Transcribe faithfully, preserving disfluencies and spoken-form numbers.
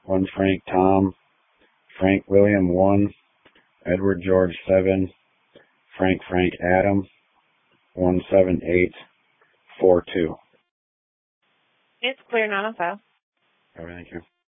one Frank Tom, Frank William one, Edward George seven, Frank Frank Adam, one seven eight four two. It's clear, not on file. All right, thank you.